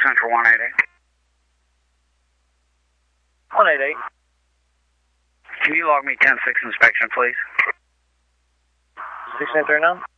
Central 188. 188. Can you log me 10-6 inspection, please? 6 right now?